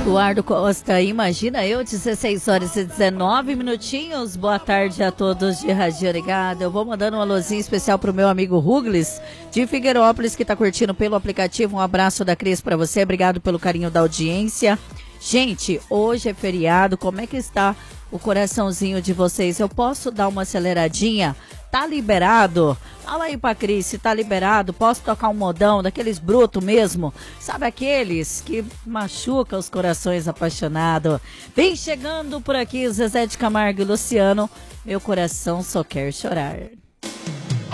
Eduardo Costa, imagina eu, 16 horas e 19 minutinhos. Boa tarde a todos de Rádio Ligada. Eu vou mandando um alôzinho especial pro meu amigo Ruglis, de Figueirópolis, que tá curtindo pelo aplicativo. Um abraço da Cris pra você, obrigado pelo carinho da audiência. Gente, hoje é feriado, como é que está o coraçãozinho de vocês? Eu posso dar uma aceleradinha? Tá liberado? Fala aí pra Cris, se tá liberado, posso tocar um modão, daqueles brutos mesmo, sabe aqueles que machucam os corações apaixonados. Vem chegando por aqui Zezé de Camargo e Luciano, meu coração só quer chorar.